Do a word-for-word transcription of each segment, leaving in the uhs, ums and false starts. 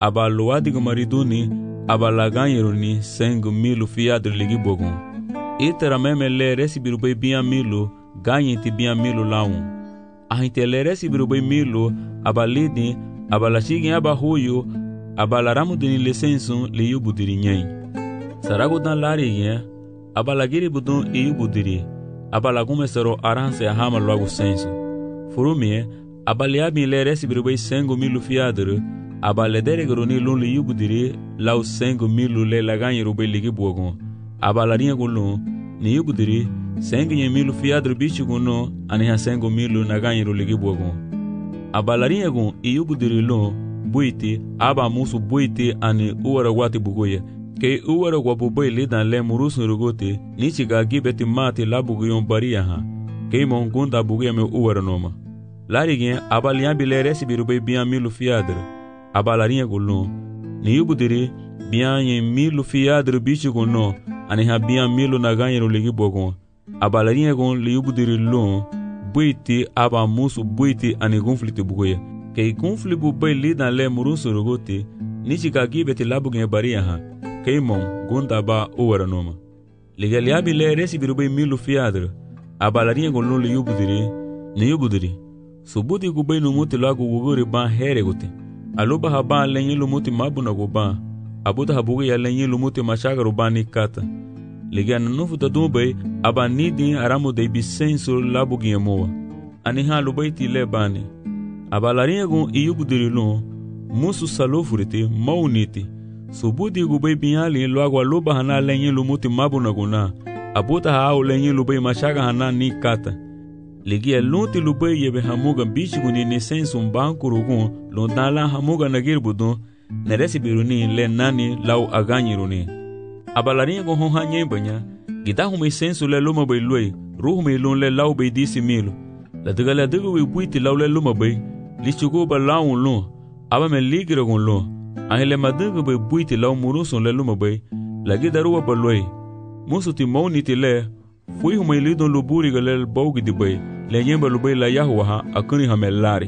aba loadi mariduni aba laganyeruni cinco mil fiadre ligi bogon. Itera meme le resibiru bay bien milu ganyi ti bien milu laun. Ahinte le resibiru bay milu aba lidi aba la chigi aba huyu aba la ramu dini licensu li yubudiri nyen. Sarago dan lari yen aba la giri budun i yubudiri aba la gumesero aranse hama logo sensu. Furumie aba liabi le resibiru bay cinco mil fiadre aba le deregroni lun li yubudiri lau cinco mil le la ganyi bay ligi bogon. Aba la rinha gulun ni yubudiri cinco mil fiadre bichi guno ani ha cinco mil na ganyi ligi bogon. Aba la rinha gun i yubudiri lun buiti aba musu buiti ani uwara wati bugoye ke uwara wabuboy lidan le murusun rugote ni chiga gibeti mati la buguyon bariya ha ke mon gunda bugoye me uwara noma larigien aba liambi le resibiru bay bien mil fiadre aba la rinha gulun ni yubudiri bien mil fiadre bichi guno ani ha bien mil na ganyi ligi bogon. Aba la rinha gun li yubudiri lun buiti aba musu buiti ani gunfliti bugoye ke gunfli bu bay lidan le murusun rugote ni chiga gibeti la bugoye bariya ha Keimon gunda ba uwara noma. Liga liabi le resibiru bay mil fiadre aba la rinha gun li yubudiri ni yubudiri subudi gubay numuti lagu wuguri ban here gote aluba haba lenyi lumuti mabuna guban abuta habugi ya lenyi lumuti mashagaru bani kata liga nanufu tadubay aba nidi aramu de bisensu labugi emoa ani ha lubayti le bani aba la rinha gun yubudiri lun musu salofuriti mauniti subudi gubay binyali luagu aluba hana lenyi lumuti mabuna guna abuta hao lenyi lubay mashaga hana ni kata ligia lunti lubay yebe hamuga bichiguni ni sensu mbankurugun lundala hamuga nagirbudu neresibiruni le nani lau aganyiruni abalarinha gon honha nyembanya gita humay sensu le luma bay luay ruhumay lun le lau bay disi milu la diga la diga we buiti lau le luma bay lichugo ba laun lun aba me ligira gon lun ahile madinga bay buiti lau murusun le luma bay la gida ruwa ba luay musu ti mauniti le fui humay lidon luburi galel baugi di bay le nyemba lubay la yahuwa ha akuni hamelari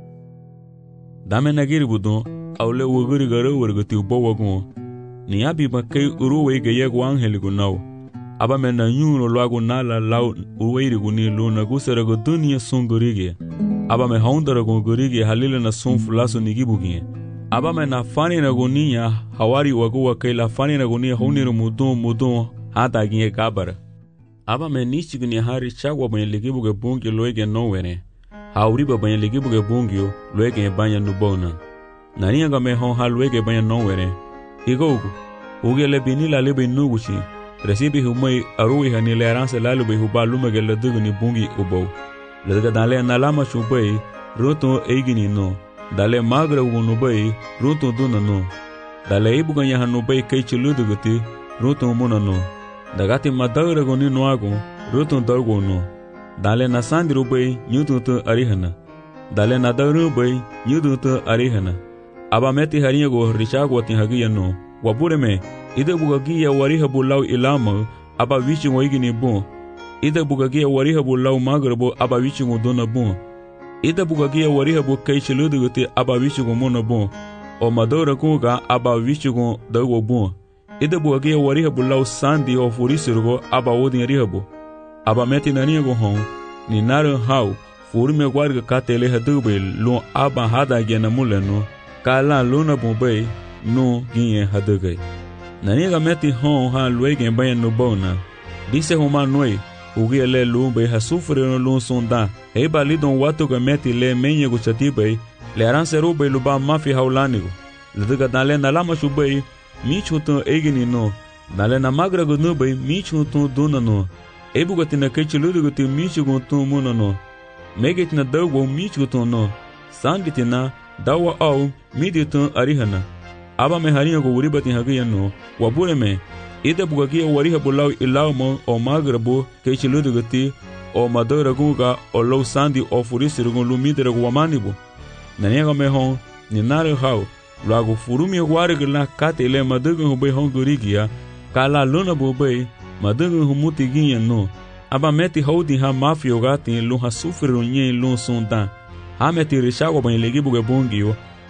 dame nagiri budon awle woguri gara wargati ubawagun ni abi bakay uruwe ga yego angeli gunaw aba men na nyuno lwago nala law uweiri guni luna gusera go dunia songorige aba me haundara go gorige halile na sonfu laso nigibugie aba me na fani na gonia hawari wago wakela fani na gonia honiro mudon mudon hata gie kabara aba me nichi guni hari chagwa banye ligibuge bungi loege nowere hauriba banye ligibuge bungio loege banya nubona nani nga me hon halwege banya nowere igogu ugele binila lebe nuguchi resibi humay aruwi hani le ranse lalu be huba lumege le dugni bungi ubo le dale na lama chubay roto eigini no dale magra ugunu bay roto dunano dale ibuganya hanu bay kay chuluduguti roto munano dagati madagre goni noago roto dargono dale na sandiru bay nyututu arihana dale na daru bay nyututu arihana aba meti hariya go richago tin hagiyano wabure me ide bugagiya wariha bulau ilama aba wichi ngoigini bon ide bugagiya wariha bulau magrabo aba wichi ngodona bon ide bugagiya wariha bu kaichiluduguti aba wichi ngomona bon o madora kuga aba wichi ngo dago bon ide bugagiya wariha bulau sandi o furisirugo aba wodin rihabu aba meti naniya go hon ni naru hau furme gwarga katele hadube lo aba hada gena muleno kala luna bombay no ginye hadugai naniga meti hon ha luege bayan no bona dise homa noi ugi le lumbe ha sufre no lun sonda e balidon watu ga meti le menye go chatibai le aranseru be luba mafi haulanigo le daga dale na lama shubai mi chuto egini no dale na magra go no bay mi chuto dona no e bugatina kechuludu go ti mi chugo to mono no megetina dawo mi chuto no sangitina dawa au miditun arihana aba me harinha go uribati hagiyano wabure me ida bugagia wariha bulau ilawmo o magrabo kechiludu gati o madora guga o low sandi o furisirugo lumidere go wamanibo naniga me hon ni nare hau lago furumi warigla katele madugo ho be hon gorigia kala luna bo be madugo ho mutiginha no aba meti hodi ha mafio gati lu ha sufru nye lu sonda ha meti rishago ban legi buga bongio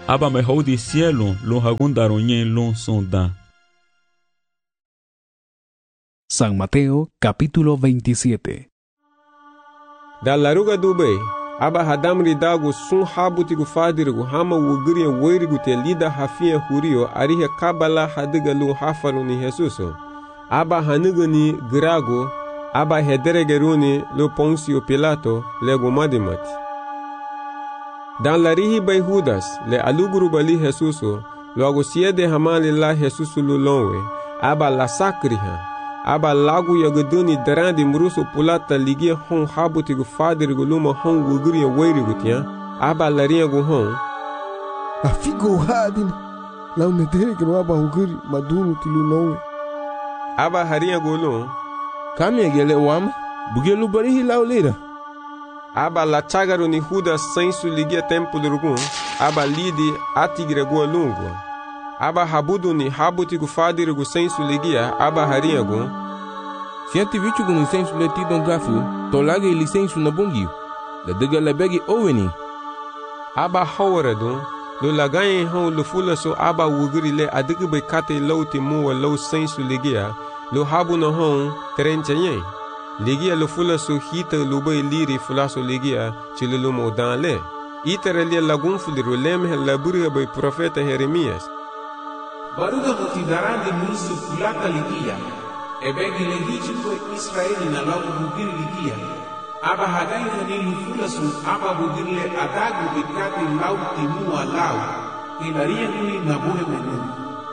aba me hodi cielo lo hagundaro nyen lo sonda. San Mateo capítulo veintisiete. Da laruga dube, aba hadamri dago sun habutigu fadirigu hama wugiri weirigu te lida hafia hurio arihe kabala hadiga lu hafaru ni Jesuso. Aba hanugani grago, aba hederegeruni lu Ponsio Pilato lego madimati. Dan larihi bay Judas le aluguru bali Jesuso, logo siede hamali la Jesuso lu lonwe, aba la sakriha. Aba lagu yagaduni darandi muruso pulata ligia hon habutigu fadirigu luma hon wugiri weirigu tia, aba lariagu hon. Afigo hadin, lau neteregeru aba wugiri madunu tilu lonwe. Aba hariagu lu, kami agele wama, bugelu barihi lau lira. Aba la chagaru ni Judas sensu ligia tempulurugun, aba lidi atigregu lungu. Aba habudu ni habutigu fadirigu sensu ligia, aba hariagu. Sianti vichugu ni sensu leti don gafu, tolage ili sensu na bungiu. La diga lebegi oweni. Aba hawaradu, lo lagaye hon lo fula so aba wugiri le adigu be kate lauti muwa lau sensu ligia, lo habu na hon terenchayen. Ligia lo fula so hita lo bay liri fula so ligia, chile lo mo dan le. Itere lia lagun fuliru lemhe laburiga bay profeta Jeremias. Baruga motidarandi musu kulata ligia, ebegi lehichi kwe Israeli na lagu bugiri ligia, aba hadai hanilu fulasu aba bugirile adagu bikati lau timua lau, ilaria nuni na buhe menuni.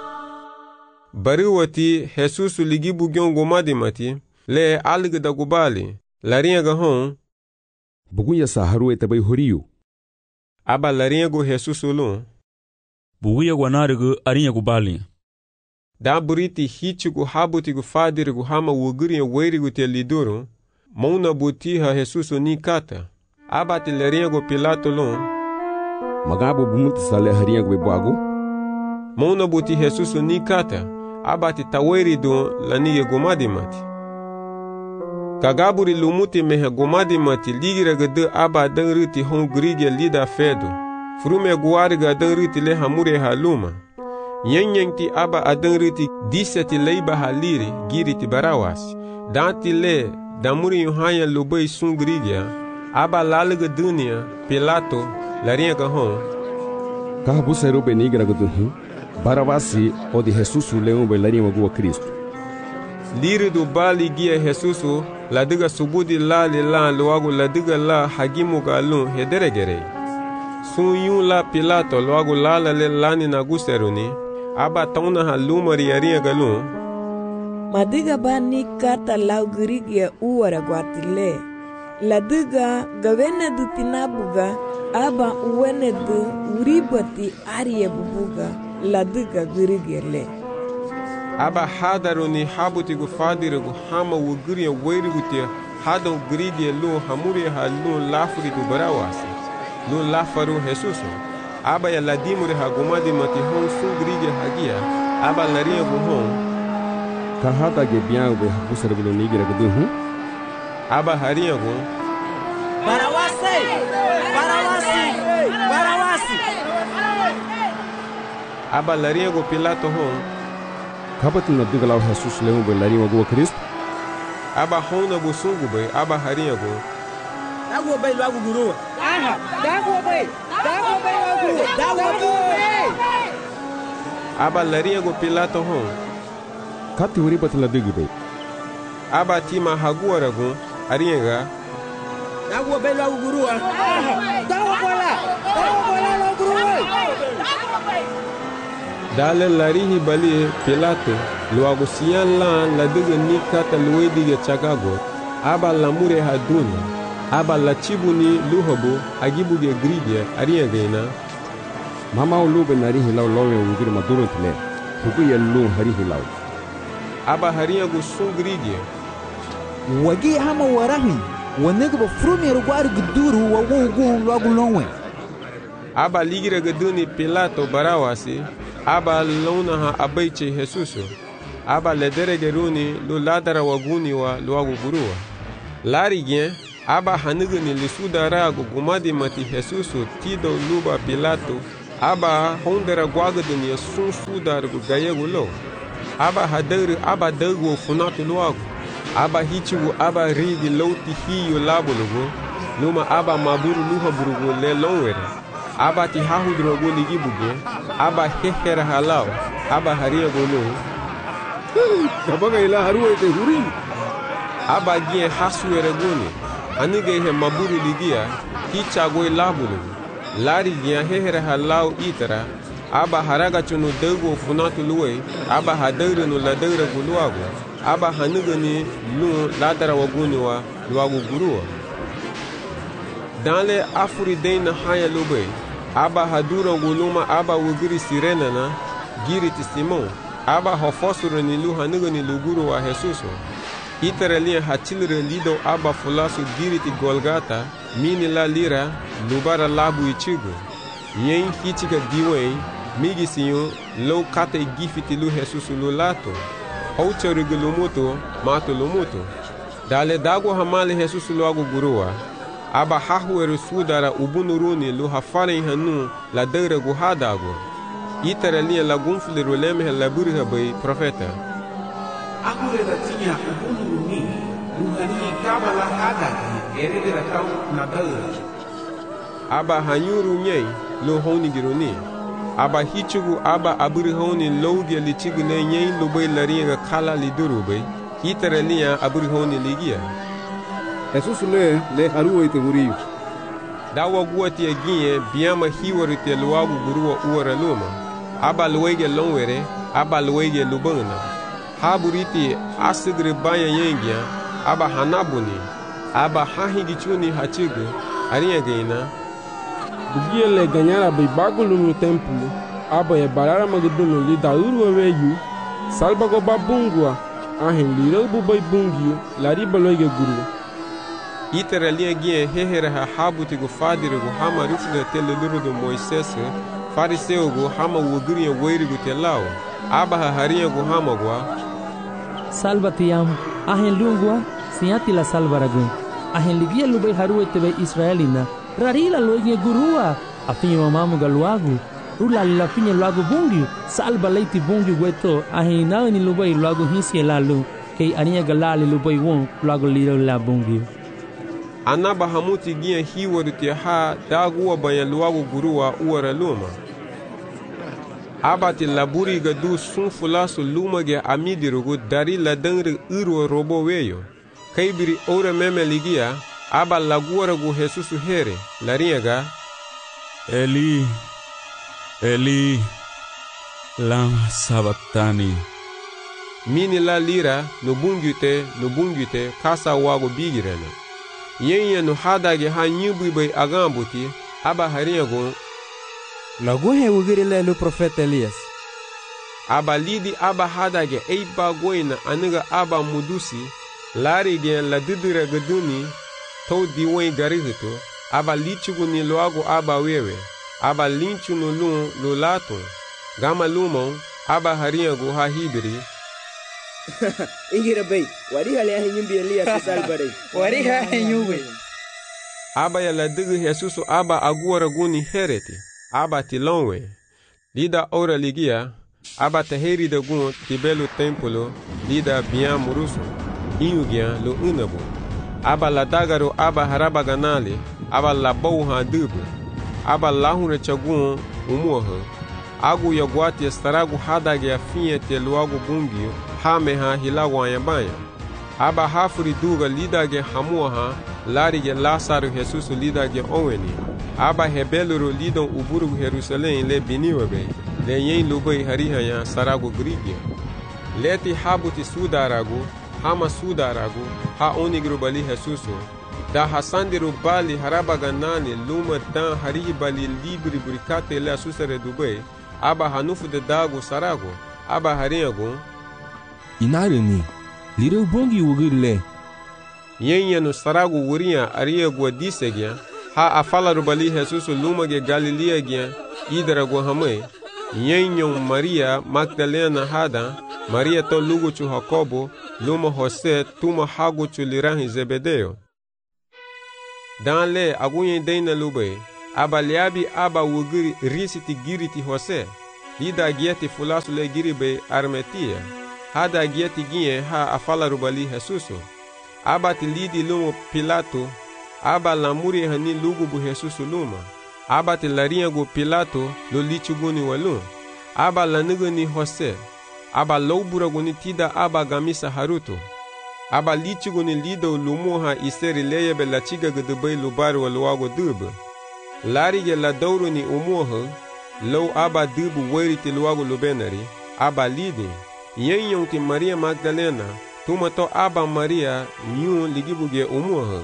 Bariwati Jesusu ligi bugyon gomadi mati, le alga da gubali, laria gahon, bugunya saharu etabai horiyu. Aba laria go Jesusu lu, buguya gwanarigu arinya gubali. Da buriti hichigu habutigu fadirigu hama wugiri weirigu te liduru, mauna butiha Jesusu ni kata. Aba te leriago Pilato lu, magabo bumuti sale hariago bebuago. Mauna buti Jesusu ni kata, aba te taweridu laniye gomadimati. Kagaburi lumuti mehe gomadimati ligiragadu aba dangriti hon grige lida fedu. Frume guariga adanriti le hamure haluma. Nyenyenki aba adanriti diseti leiba haliri giriti barawasi. Danti le damuri yuhanya lubei sungrigia. Aba laliga dunia Pilato lariaga hon. Kahabu seru benigra guduhu. Barawasi o de Jesusu leumbe lariaga gua Cristo. Liri du bali gia Jesusu ladiga subudi la li la luagu ladiga la hagimu galun hederegere. Sun yun la Pilato logo lala le lani na guseruni, aba tauna ha lumari aria galun. Madiga bani kata lau girigia uwara guatile. Ladiga gavene du tinabuga, aba uwene du uribati aria bubuga, ladiga girigia le. Aba hadaruni habutigu fadirigu hama wugiria weirigu te hadau girigia lu hamuri ha lu lafuri du barawasi. Lu lafaru Jesuso, aba ya ladimuri hagumadi mati hon sungrige hagia, aba laria buhon. Kahata ge biang be hapusar bulu nigira guduhu. Aba haria gu. Barawasi! Barawasi! Barawasi! Aba laria gu Pilato hon. Kapatin na dugalau Jesus leung be laria gu Cristo. Aba hona bu sungube, aba haria gu. Dago bay lagu guru. Aha, dago bay. Dago bay lagu. Dago bay. Aba laria go Pilato hon. Kati uri patla digi bay. Aba tima haguara gu arienga. Dago bay lagu guru. Aha, dago bola. Dago bola lagu guru. Dale larihi bali Pilato luagu sian la ladiga ni kata luediga chagago. Aba lamure haduni. Aba la chibuni luhobu agibuge gridia ariagena. Mama ulube nari hilau lowe ungiri maduro tile. Huku ya lu hari hilau. Aba hariagu sungridia. Wagi hama warahi. Wanegbo frumi rugwari guduru wa wugu lwagu lonwe. Aba ligira gaduni Pilato barawasi. Aba lona ha abaiche Jesuso. Aba ledere geruni lu ladara waguni wa lwagu burua. Lari gen. Aba hanugani lisuda rago gumadi mati Jesusu tido luba Pilato aba hondera guagadania sun sudargo gayego lo. Aba hadere aba dago funatu loago. Aba hichigo aba rigi louti hiyo labologo. Luma aba maburu luha burugo le longwere. Aba ti hahudrogo ligibugo. Aba hehera halao. Aba haria golo. Kabaga ila haruwa ite huri. Aba gien hasuere goni. Anige he maburu ligia. Hichago labologo. Lari gien hehera halao itara. Aba haraga chunu dago funatu luwe. Aba hadere no ladere guluago. Aba hanugani lu ladara waguni wa luago guruwa. Dans les Afridain na haya lube, aba hadura guluma aba wugiri sirena na giri Simon, aba hofosuro ni lu hanuga ni luguru wa Jesuso. Iteralia hachilre lido aba fulasu giri ti Golgata, mini la lira, lubara labu ichigo. Yen hichika diwe, migi siyo, lo kate gifiti lu Jesusu lu lato. Hauchari gulumuto, mato lumuto. Dale dago hamale Jesusu lu agu guruwa. Aba hahueru sudara ubunuruni lu hafaren hanu la deure guhadago. Iteralia la gunfle roleme la burha bay profeta. Agure da tinha ubunuruni lu hani kabala hadagi erede da tau na deure. Aba hanyuru nyei lu honi gironi. Aba hichugu aba aburi honi logia lichigu ne nyei lu bay laringa kala liduru bay. Iteralia aburi honi ligia. Jesus le le haruwa ite huri. Dawa guati aginye biama hiwari te luagu guruwa uara luma. Aba luege longwere, aba luege lubana. Haburiti asigre baya yengia, aba hanabuni. Aba hahigichuni hachigu, aria geina. Bugie le ganyara bai bagulu no templo, aba e barara magduno li dauru weyu, salbago babungwa, ahin liro bubai bungio, lariba loige guru. Iteralia gien hehera ha habuti go fadire go hama rufda tele luru do Moises, fariseo go hama woguriya weiri go telao, aba ha haria go hama gwa. Salvatiam, ahen lungwa, siati la salvaragun, ahen ligia lubai haruwe tebe Israelina, rarila loige gurua, afinyo mamamu galuagu, rula la finye luagu bungi, salva leiti bungi weto, ahen inao ni lubai luagu hinsi elalu, kei ania galali lubai won, luagu liro la bungi. Anaba hamuti gien hiwari te ha daguwa banya luagu guruwa uara luma. Abati laburi gadu sun fulasu luma ge amidirugu dari ladangri urwa robo weyo. Kaibiri ora meme ligia, aba laguara gu Jesusu here, lariaga. Eli, Eli, lama sabatani. Mini la lira, nubungute, nubungute, kasa wago bigirena. Yenya no hadage ha nyubu bay agambuti aba hariago lagu he wugiri le lu profeta Elias. Aba lidi aba hadage eiba goina aniga aba mudusi lari gen la didira gaduni to diwen garihito aba lichugu ni loago aba wewe aba linchu no lu lo lato gama lumon aba hariago ha hibiri. Ingira bay, wari hale ahi nyumbi Elias salbare. Wari ahi nyumbi. Aba ya la digi Jesusu aba aguara guni hereti. Aba tilonwe. Lida ora ligia. Aba taheri da gun tibelu templo. Lida bian murusu. Inyugia lo unabu. Aba la dagaro aba haraba ganali. Aba la bouha dubu. Aba lahune chagun umuha. Agu ya guati estaragu hadage a finye te luagu bungio. Hame ha hilawa yambanya. Aba hafuri duga lidage hamuha, larige Lasaru Jesusu lidage oweni. Aba hebeluru lidon uburu Jerusalem le biniwebe, le yen lubai harihaya saragu grigia. Leti habuti sudaragu, hama sudaragu, ha onigru bali Jesusu. Da hasandiru bali harabaganani luma dan harihi bali libri burikate le asusare dubai. Aba hanufu de dagu saragu, aba hariagu. Inare ni, lireu bongi wugirle. Yenya no saragu wuria aria gwa disegya, ha afala rubali Jesusu lumage Galilea gya, idara gwa hame. Yenyo Maria Magdalena hada, Maria to lugu chu Jacobo, luma Jose tuma hagu chu lirahi Zebedeo. Dan le agunye deina lube, aba liabi aba wugiri risiti giriti hose lida gieti fulasu le giribe armetia hada gieti gie ha afala rubali Jesuso aba ti lidi lumo Pilato aba lamuri hani lugubu Jesuso luma aba ti laringo Pilato lo lichuguni walun aba lanuguni hose aba louburaguni tida aba gamisa haruto aba lichuguni lido lumuha iseri leyebe la chiga gudubay lubaru waluago dube larige la dauruni umuha low aba dubu weriti luago lubenari aba lidi yen ti Maria Magdalena tumato aba Maria yun ligibuge umuha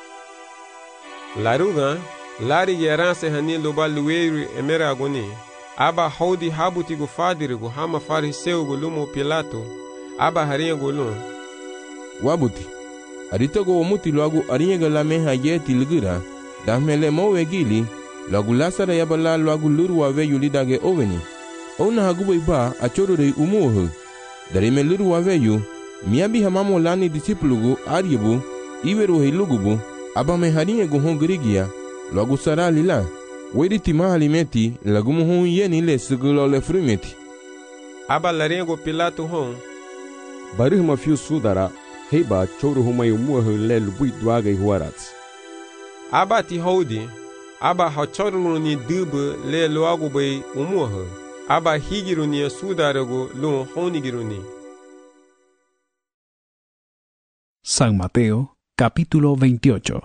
laruga larige ranse hani luba luweru emeraguni aba hodi habutigo fadirigo hama fariseugo lumo Pilato aba haringo lum wabuti aritogo omuti loagu aringa la meha yeti ligira damele mowegili loagu lasara yabala loagu luru wa veyu lidage oveni ona hagubo iba achorore umuho darime luru wa veyu miabi hamamo lani disiplugu aryebu iweru hilugubu aba me haringa go hongrigia loagu sara lila wediti mahalimeti lagumu hon yeni le segulo le frumeti aba larengo Pilato hon barih mafiu sudara heba choro humay umuho le lubui dwaga huarats aba ti hodi aba hachoro ni dube le loago bay umuho aba higiru ni sudarago lo honigiru ni. San Mateo capítulo veintiocho.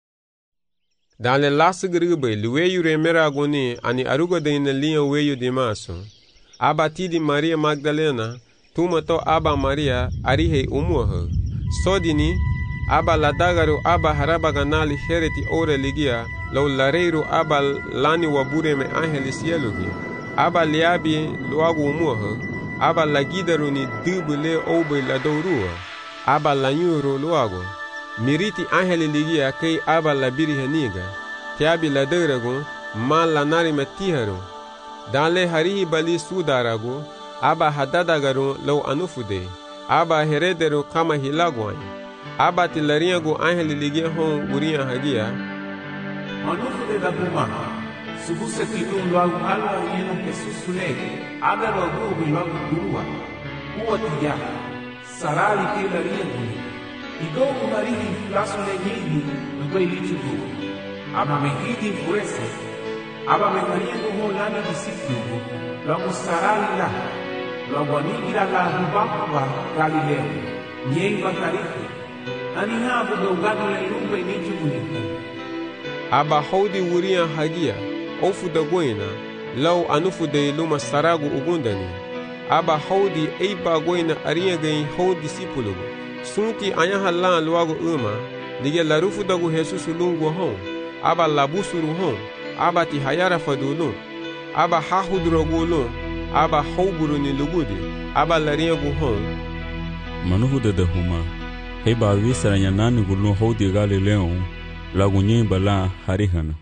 Dans le lasgribe luweyu remerago ni ani arugo de in liya weyu de maso aba ti di Maria Magdalena tumato aba Maria arihe umuho sodini aba ladagaru aba harabaganali hereti ore ligia law lareiru aba lani wabure me angelis yelugi aba liabi luagu umuho aba lagidaru ni dubule obe ladorua aba lanyuro luagu miriti angeli ligia kei aba labiri heniga tiabi ladaragu ma lanari metiharu danle harihi bali sudaragu aba hadadagaru law anufude aba herederu kama hilagwani aba tilariagu angeli ligia hon uria hagia anufude da buma subuse tilum loagu ala yeno Jesus le aga loagu bilagu durua uwa tiya sarali tilariagu idogo marihi flaso le hidi dubai lichugu aba mehidi furese aba mehariagu ho lana disiplugu loagu sarali la loagu anigira la rubakwa Galileo nyeiba tarifi ani habu dogano le lumba lichugu niku aba hodi uria hagia ofu da goina law anufu de luma saragu ugundani aba hodi eiba goina aria gain ho disiplugu sunti anya halan luago uma dige larufu dagu Jesus lungu hon aba labusuru hon aba ti hayara fadulu aba hahudrogulu aba hoburu ni lugudi aba lariagu hon manuhu de de huma heba wisara nyanani gulu hodi Galileo lagu nyimba la harihana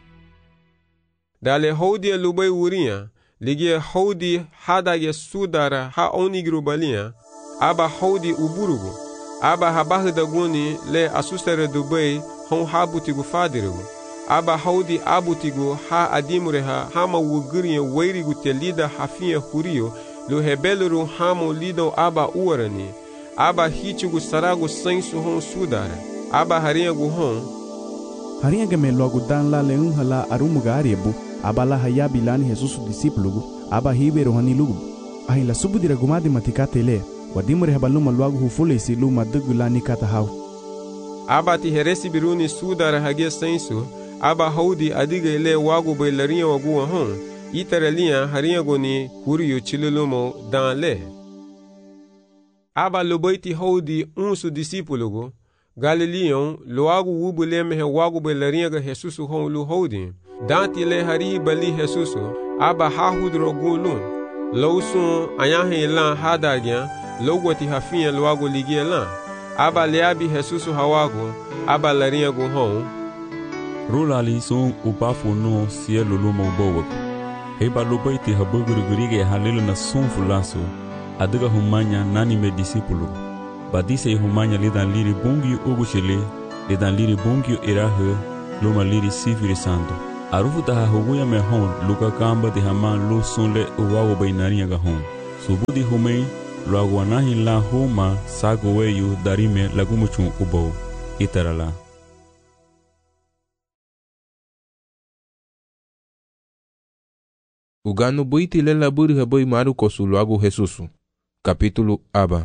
dale hodi lubai uria dige hodi hada ye sudara ha onigru balia aba hodi uburugu aba habahda guni le asusere dubai hon habutigu fadiru aba hodi abutigu ha adimureha hama wugriye weirigu telida hafia hurio lo hebeluru hamo lido aba uarani aba hichigu saragu sensu hon sudara aba hariagu hon hariaga me logo dan la leun hala arumuga ariebu aba la hayabi lani Jesus disiplugu aba hiberu hani lugu ahi la subudira gumadi matikate le wadimure habaluma luagu hufule isi luma dugu lani kata hau aba ti heresi biruni sudara hagia sensu aba hodi adiga ile wagu bailaria wagu hon itaralia hariago ni huriyo chilulumo dan le aba lobaiti hodi unsu disipulugu Galileon loagu wubule mehe wagu bailaria ga Jesus hon lu hodi danti le hari bali Jesus aba hahudro gulun lawsun ayahe lan hadagya logwati hafia loago ligia lan aba liabi Jesus hawago aba lariago hon rulali sun upafu no cielo lumo bowak heba lobaiti habugurigurige halilu na sun fulaso adiga humanya nani me disipulu badise humanya lidan liri bungi uguchele lidan liri bungi irahe luma liri sifiri santo arufu taha huguya me hon luka kamba di haman lu sunle uwago bainania ga hon subudi hume luago anahin la huma sago weyu darime lagumuchun ubo itarala. Ugano buiti lela buri haboi maru kosu luago Jesusu. Capítulo aba.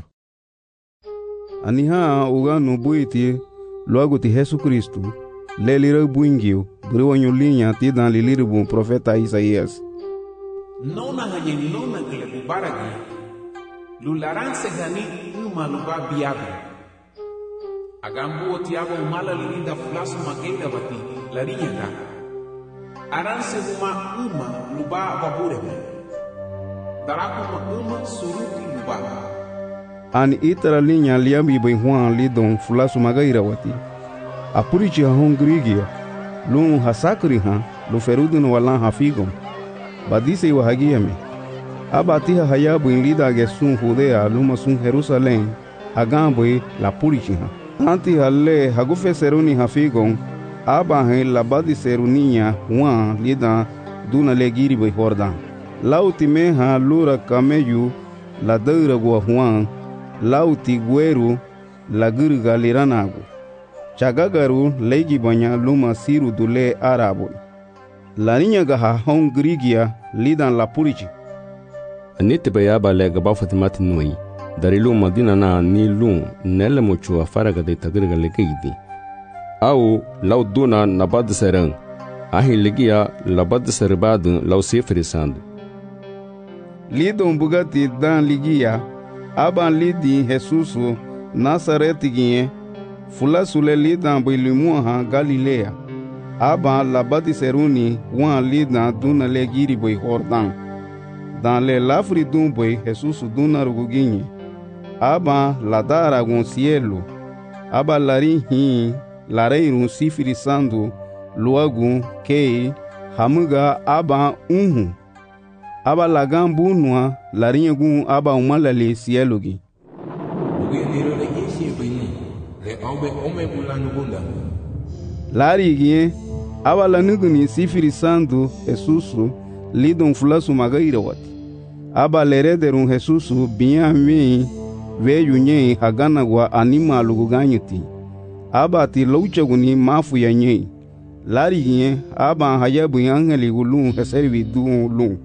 Aniha ugano buiti luago ti Jesus Cristo. Lelira buingio, briwanyo linha ti dan liliribu profeta Isaías. Nona hanye nona gele bubaragi. Lularan segani uma luba biago. Agambu otiago umala lilinda flasu magenda bati larinyanga. Aran seguma uma luba baburega. Darakuma uma suruti luba. An itara linha liambi benhuan lidon flasu magaira wati. Apurichi ha hongrigia, lum hasakri ha, lu ferudu no walan hafigom. Badise wa hagiame. Abatiha hayabu in lida gesun Judea, luma sun Jerusalem, agambwe la purichi ha. Anti halle hagufe seruni hafigom, abahe la badiserunia wan lida duna legiri be Jordan. Lauti meha lura kameyu la deura gua huan, lauti gueru la gurga liranagu. Chagagaru legi banya luma siru dule arabo. La niña gaha hong grigia lidan la purichi. Anite bayaba lega bafatimati nui. Dari luma dina na ni lum nele muchu afaraga de tagriga legeidi. Au lau duna nabad serang. Ahi legia labad serbadu lau sefrisandu. Lidon bugati dan ligia. Aban lidi Jesusu Nasareti gie. Fula sule lidan bilimua ha Galilea. Aba labadi seruni wan lidan duna legiri boy Jordan. Dan le lafri dun boy Jesus duna ruguginye. Aba ladara gon cielo. Aba lari hi lareirun sifiri sandu luagun kei hamuga aba unhu. Aba lagan bunwa larinye gun aba umalale cielo gi. Lari gie aba la nuguni sifiri sandu Jesusu lidon fulasu magaira wati. Aba lerederun Jesusu biami veyu nye hagana gwa anima luguganyuti. Aba ti louchaguni mafu ya nye. Lari gie aba hayabu angeli gulun heservi duun lun.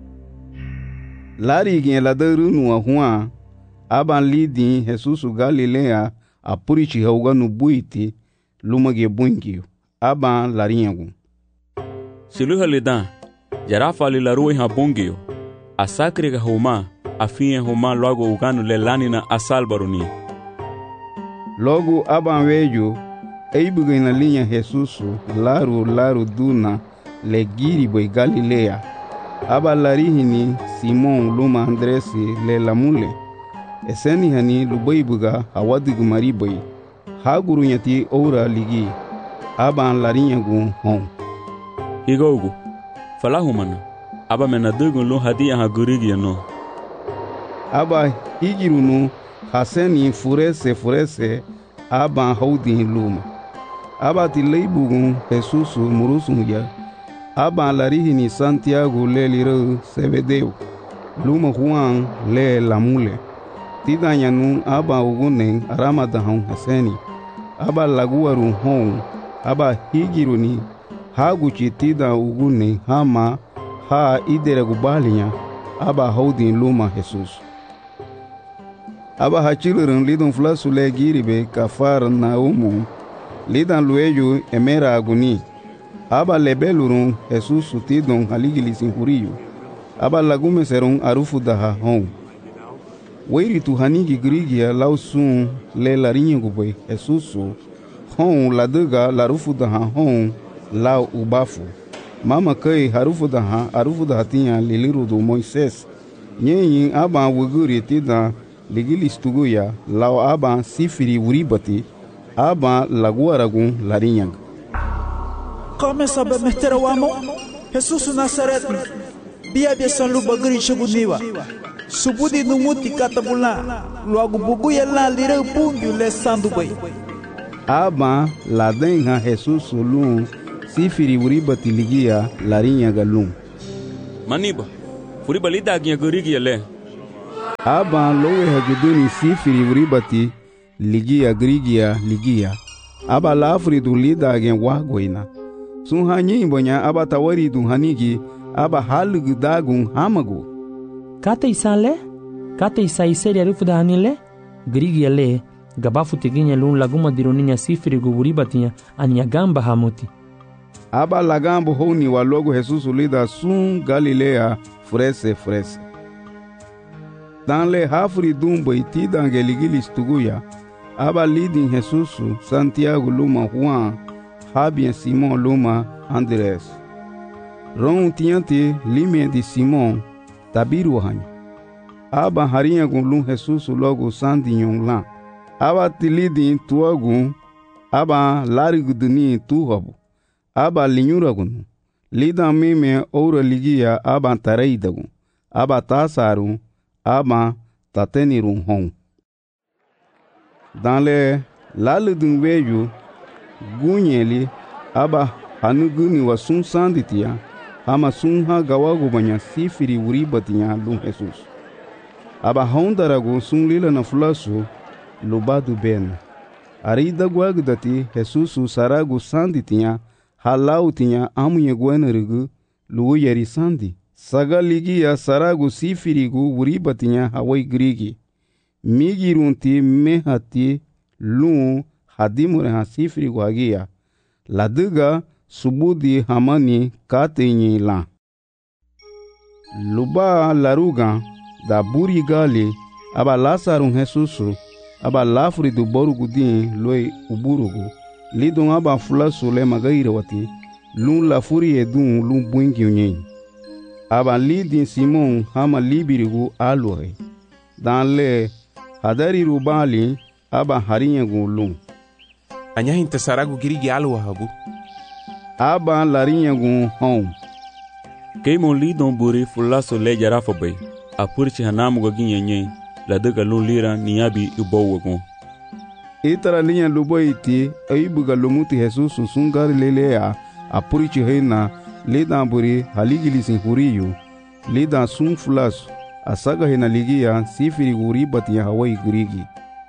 Lari gie la derunu wa huan. Aba lidi Jesusu Galilea apurichi hauganu buiti lumage buingio. Aba larinyagu. Siluha lidan, jarafa li larui ha bungio. Asakri ga huma, afinye huma logo uganu le lanina asalbaruni. Logo aba wejo, eibuga ina linha Jesusu, laru laru duna, le giri boy Galilea. Aba larihini Simon luma Andresi le lamule. Eseni hani lubaibuga hawadigu maribai. Haguru nyati ora ligi. Aba larinyagu hon. Igogu. Falahumana. Aba menadugu lo hadia hagurigi no. Aba higirunu haseni furese furese. Aba haudi luma. Aba tileibugu Jesusu murusum ya. Aba larihini Santiago le liro Sebedeo. Luma Juan le lamule. Tidanyanu aba ugunen aramadahon haseni. Aba laguaru hon. Aba higiruni. Haguchi tida ugune hama ha idere gubalinya. Aba haudin luma Jesus. Aba hachilurun lidon flasule giribe kafar na umu. Lidan lueju emera aguni. Aba lebelurun Jesus tidon haligilisin huriyo. Aba lagume serun arufu daha hon. Weiri tu hanigi grigia lausun le larinye gubwe Jesusu. Hon la dega larufu daha hon lau ubafu. Mama kai harufu daha arufu daha tinya liliru do Moises. Nyenyin aba wuguri tida ligilistuguya lau aba sifiri uribati. Aba laguaragun larinyag. Come sabe meter wamo? Jesus Nazaret. Bia bia san luba guri shuguniwa. Subudi numuti katabula. Luagu buguya la lira pungu le sandubai. Aba la denha Jesus lun sifiri wuribati ligia larinya galum. Maniba, furiba lida agiya gurigi le. Aba lowe haguduni sifiri wuribati ligia grigia ligia. Aba lafri du lida agen wagoina. Sun hanyi bonya aba tawari du hanigi aba halugu dagun hamagu. Kata isale? Kata isa iseri arufu da hanile? Grigia le, gabafu teginya lun laguma dironinya sifiri guburibatinha ania gamba hamuti. Aba lagambo honi wa logo Jesus lida sun Galilea frese frese. Dan le hafri dumbo iti dangeligili stuguya. Aba lidin Jesus Santiago luma Juan, Habien Simon luma Andres. Ron tiante limien de Simon tabiru hanyo. Aba harinha gun Jesus logo sandinyon lan. Aba tilidin tuagun, aba lariguduni tuhabu. Aba linyuragun, lidan mime oura ligia aba tareidagun. Aba tasarun, aba tatenirun hon. Dans le laludun veju, gunyeli, aba hanuguni wa sun sanditia, ama sun ha gawagu banya sifiri uribatinya lun Jesus. Aba hondaragu sun lila na fulasu, lubadu ben. Arida guagdati Jesus saragu sanditia, halau tinha amunha guanarigu, luo yari sandi. Saga ligia saragu sifirigu uriba tinha hawai grigi. Migirunti mehati lu hadimure ha sifirigu hagia. Laduga subudi hamani katenyi la. Luba laruga da buri gali aba lasarun Jesusu aba lafri du borugudin loi uburugu. Lidon aba fulasu le magaire wati lun la furi edun lun buingi unyen. Aba lidin Simon hama libirigu aluhe. Dan le hadari rubali aba harinyagu lun. Anya hinta saragu girigi aluha hagu. Aba larinyagu hon. Keimon lidon buri fulasu le jarafa bay. Apurchi hanamu gagin yenyen. La dega lun lira niyabi ubowagun. Itara linha luboiti aibuga lumuti Jesus sungari lelea apurichi heina lidan buri haligilisin huriyu lidan sun fulasu asaga hina ligia sifiri uribati ya hawai grigi.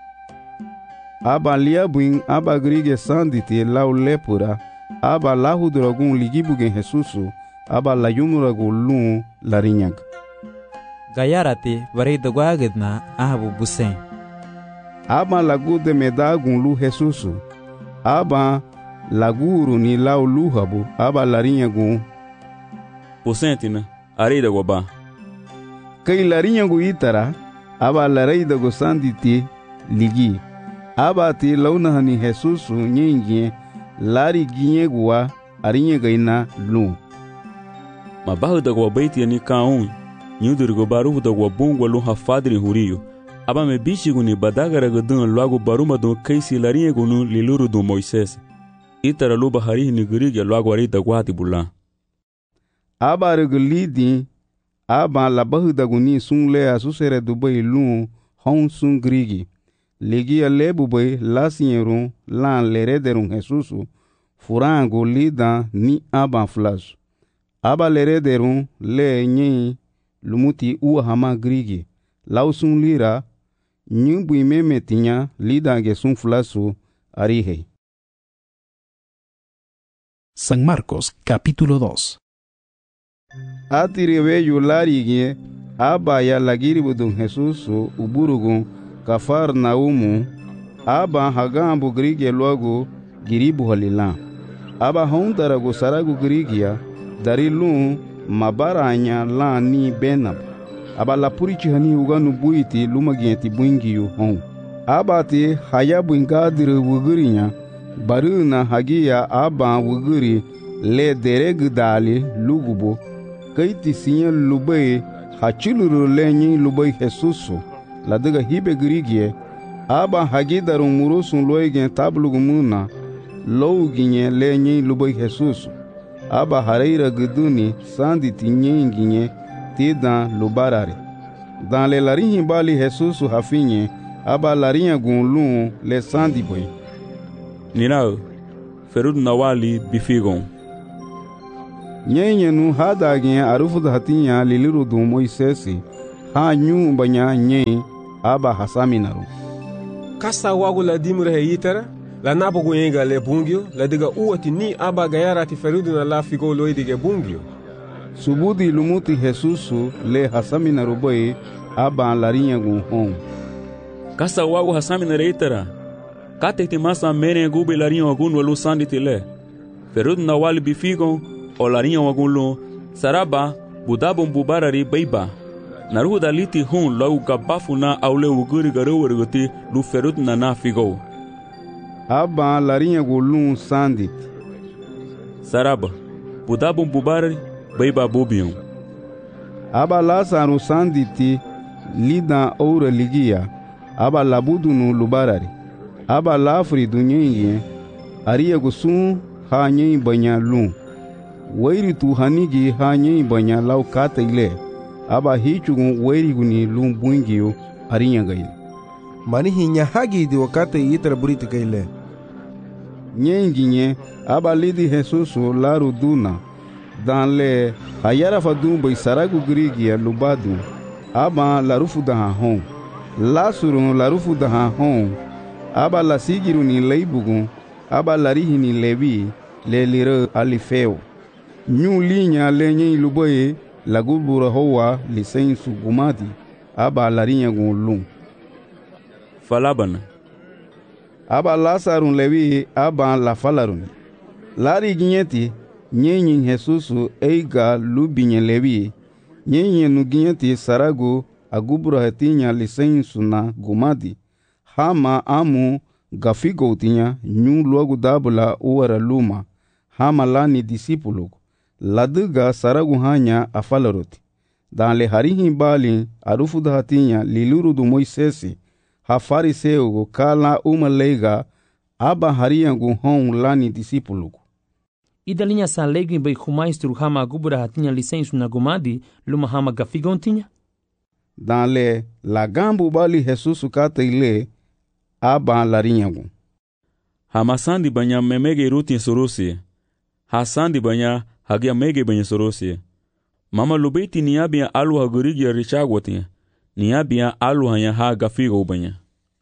Aba liabuin aba grigi sanditi lau lepura aba lahuduragun ligibugen Jesusu aba layumuragu lun larinyag. Gayarati varida guagidna ahabu busen. Aba lagu de medagun lu Jesusu. Aba laguru ni lau luhabu. Aba larinyagun. Posentina, areida guaba. Kay larinyagu itara. Aba lareida go sanditi ligi. Aba ti launahani Jesusu nyingie. Lari ginyegua arinyegaina lu. Mabahu da guabaiti ni kaun. Nyudurgo baruhu da guabungwa lu hafadri huriyo. Aba me bichigu ni badagara gadun loago baruma don kaisi larinha gunu liluru don Moisés. Itara luba harihi ni gurigi loago arita guati bulan. Aba regulidi, aba labahu da guni sun lea susere dubai lun hon sun grigi. Ligia lebu bay lasierun lan lerederun Jesusu, furango lida ni aba flash. Aba lerederun le nyi lumuti ua hama grigi. Lau sun lira, nyumbu imeme tinya lidange sun flasu arihe. San Marcos, capítulo dos. Atiriveyu larigye, aba ya lagiribudun Jesusu uburugun Kafarnaumu, aba hagambu grige logo giribu halilan. Aba hondarago saragu grigia, darilun mabaranya la ni benab. Aba la purichi hani uganu buiti lumagienti buingiyu hon. Aba ti hayabu ingadiri wugurinya, baruna hagia aba wuguri le deregdali lugubo, kaiti sinya lubai hachuluru lenyi lubai Jesusu, la daga hibe grigie, aba hagidaru murusun loigen tablugumuna, louginye lenyi lubai Jesusu, aba hareira guduni sanditi nyenginye, tidan lubarare. Dans le larinha bali Jesus hafinye, aba larinha gunlun le sandi boy. Ninao, ferud nawali bifigon. Nyenye nu hadage arufu hatinya liliru du Moisesi ha nyu banya nye aba hasaminaru. Kasa wagu la dimure heyitara la nabogu yenga le bungio la diga uwati ni aba gayara ti ferudu na la figo loidige bungio. Subudi lumuti Jesusu le hasaminaru boy aba larinya gu hon. Kasa wagu hasaminaru itara kate ti masa mene gube larinya wagun walu sandi tile ferudu na wali bifigon o larinya wagun lu saraba budabon bubarari baiba naruhu daliti hun logu gabafu na aule uguri garewarguti lu ferudu na na figo aba larinya gu lu sandi saraba budabon bubarari baiba bubion aba lasaru sanditi lida oura ligia aba labudunu lubarari aba lafri dunyenye ariya gusun ha nyen banya lu wairi tu hanigi ha nyen banya lau kata ile aba hichugun wairi guni lu bungiyo ariya gaile mani hinya hagi di wakata yitra buriti gaile nyen ginye aba lidi Jesusu laru duna dan le hayara fadun bai saragu grigia lubadu aba larufu daha hon lasuru larufu daha hon aba la sigiru ni leibugun aba larihi ni lebi le lire alifeo nyu linya lenye luboye lagubura hoa lisensu gumati aba larinya gunlum falabana aba lasarun lebi aba la falarun lari ginyeti nyenyin Jesusu eiga lubinye lebi nyenye nuginyeti sarago agubura hetinya lisensu na gumati hama amu gafigo tinya nyu logo dabula uwara luma hama lani disipulo laduga saragu hanya afalaroti dan le harihi bali arufu hatinya liluru du Moisesi ha fariseo kala umalega aba hariyangu hon lani disipulo idalinya sa legi bai khumaistru hama agubura hatinya lisensu na gumadi luma hama gafigo tinya dan le lagambu bali Jesusu kata ile aba larinyagu hamasandi banya memege rutin sorosi hasandi banya hagia mege banya sorosi mama lubeti niabia alu hagurigi richagwati niabia alu hanya ha gafigo banya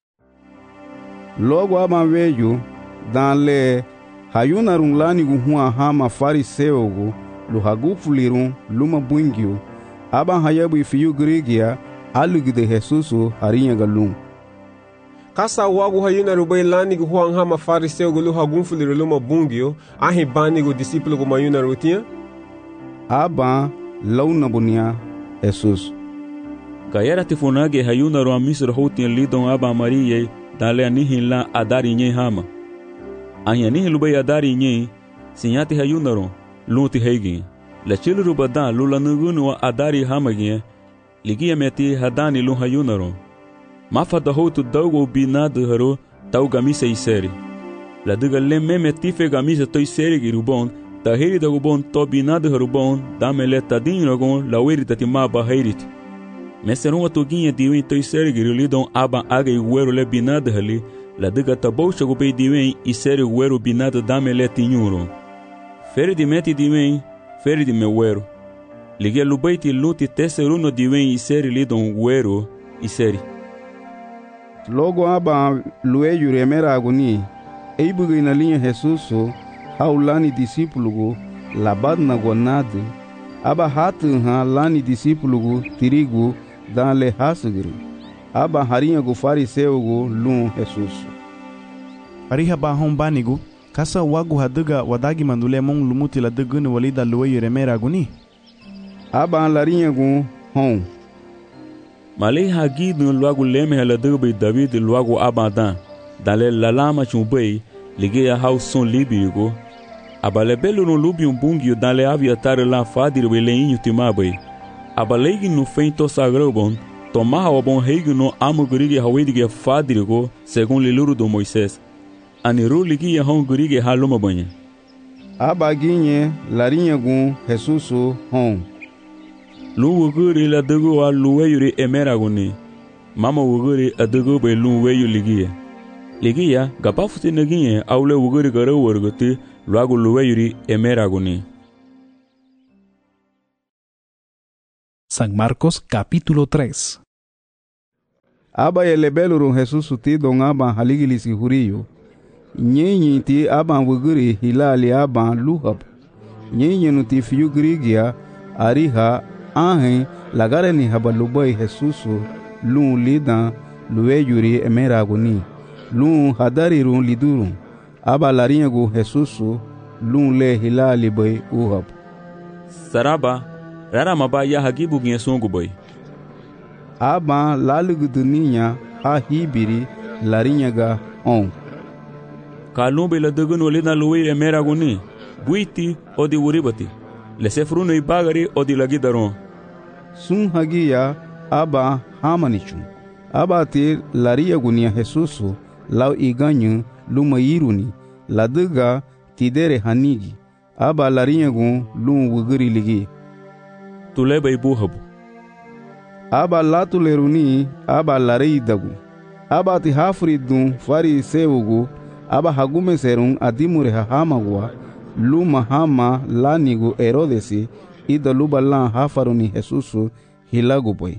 logo aba veju dan le hayuna runglani gu hua hama fariseo gu lu hagufulirun luma bungio aba hayabu ifiyu grigia alu de Jesusu harinyaga lum Kasa wagu hayuna rubai lani gu huang hama fariseo gu lu hagunfuliru luma bungio ahi bani gu disipulo gu mayuna rutia aba launa bunia Jesus Gayara tifunage hayuna ru amisro hotin lidon aba mariye dale anihin la adari nye hama ahi anihin lubai adari nye sinyati hayuna ru luti heigi la chilu rubadan lula nugunu wa adari hama gye ligia meti hadani lu hayuna ru mafada hotu daugo binadu haro tau gamisa iseri la duga le meme tife gamisa toi seri girubon ta heri da gubon to binadu harubon damele tadin rogon la weri tatima ba herit meseron atoginha diwen toi seri girulidon aba aga iguero le binadu hali la duga taboucha gubei diwen iseri guero binadu damele tinyuro feri di meti diwen feri di mewero ligia lubaiti luti teseruno diwen iseri lidon guero iseri logo aba lueyu remera aguni eibuga ina linha Jesusu haulani disipulugu labadna gonade aba hatu ha lani disipulugu tirigu dale hasugiri aba harinha gu fariseo gu lum Jesusu ariha ba hon banigu kasa wagu haduga wadagi mandule mon lumuti la dugunu walida lueyu remera aguni aba larinha gu hon Malay hagi dun luagu leme hala dugbe David luagu abadan dale lalama chumbei ligeya hauson libigo abale belo no lubium bungio dale aviatar la fadir weleinho timabai abalegi no feito sagrobon tomaha obon heigo no amugurige hawedige fadirgo segundo liluru do Moisés aniru ligia hongurige haluma banha abaginhe larinha gun Jesusu hon Luwuguri la dugu wa luweyuri emeraguni. Mama wuguri a dugu be luweyu ligia. Ligia, gapafuti negie aule wuguri gara warguti luagu luweyuri emeraguni. San Marcos capítulo tres. Aba yelebeluru Jesus ti don aba haligilisi huriyo. Nyenyi ti aba wuguri hilali aba luhab. Nyenyi nuti fiyu grigia ariha ahe lagare ni habalubai Jesusu lun lidan luwe yuri emeraguni. Lun hadarirun lidurun. Aba larinyagu Jesusu lun le hilali bai uhab. Saraba rara maba ya hagibu gye songu bai. Aba laluguduninya ha hibiri larinyaga on. Kalumbe la dugunu lina luwe emeraguni. Buiti odi wuribati. Lesefruno ibagari odi lagidaron. Sun hagia aba hamanichu. Aba ti lariyagunia Jesusu lau iganyu lumayiruni. Laduga tidere hanigi. Aba larinyagun lun wuguri ligi. Tuleba ibuhabu. Aba latuleruni aba lareidagu. Aba ti hafridun fari sewugu. Aba hagume serun adimure hahamagwa. Luma hama lanigu Herodesi ida luba lan hafaruni Jesusu hilagu boy.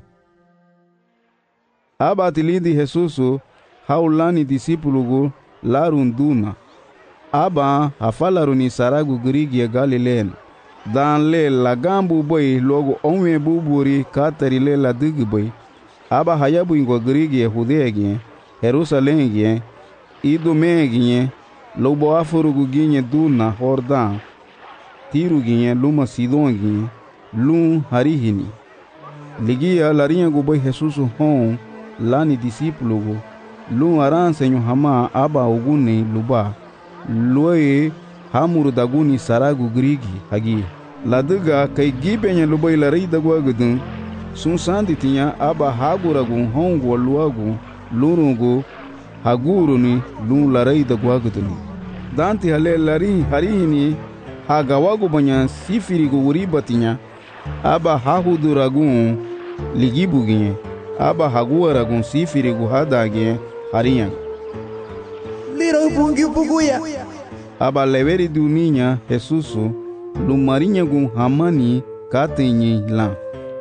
Aba tilidi Jesusu haulani disipulugu larunduna. Aba hafalaruni saragu grigia Galileen. Dan le lagambu boy logo onwe buburi katari le la digi boy. Aba hayabu ingo grigia Hudeegien, Jerusalemgien, Idumeegien, lobo afurugu ginye duna Hordan, tiru ginye luma Sidon ginye, lun harihini. Ligia larinha gubai Jesusu hon, lani disipulugu, lun aransenyo hama aba uguni luba, luye hamuru daguni saragu grigi hagi. Laduga kai gibenya lubai larai dagwa gudun, sun sandi tinya aba haguragun hongu luagu, lurungu, haguruni lun larai dagwa gudun. Danti hale lari harihini hagawagu banya sifirigu uribatinya, aba hahuduragun ligibuginye, aba haguaragun sifirigu hadagye hariyan. Liro bungi buguya. Aba leveri duninya Jesusu lumarinyagun hamani katenye lan.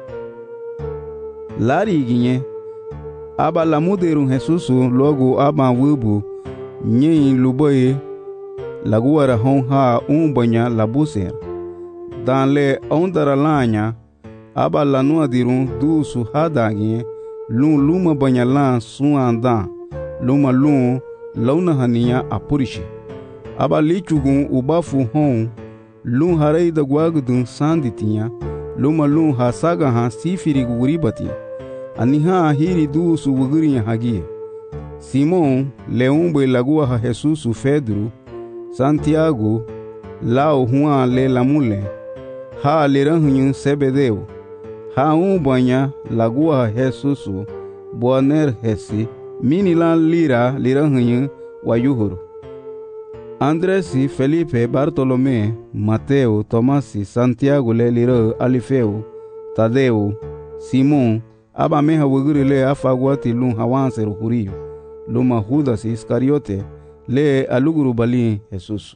Lari ginye, aba lamuderun Jesusu logo aba wubu nye luboye laguara hon ha umbanya labuser. Dan le ondara lanya aba lanua dirun du su hadagye lun luma banya lan su andan luma lun launa haniya apurishi. Aba lichugun ubafu hon lun harai da gwagudun sanditinya luma lun hasaga ha sifiri guribati aniha hiri du su wuguri hagie. Simon leumbe lagua ha Jesusu Pedro, Santiago lao Juan le lamule ha leranhunyu Sebedeu ha umbanya lagua ha Jesusu Boaner hesi minilan lira leranhunyu wayuhuru. Andresi, Felipe, Bartolomé, Mateo, Tomasi, Santiago le lira Alifeu, Tadeu, Simon aba meha wuguri le afagwati lun hawanseru huriyo. Luma Judas Iscariote le aluguru bali Jesusu.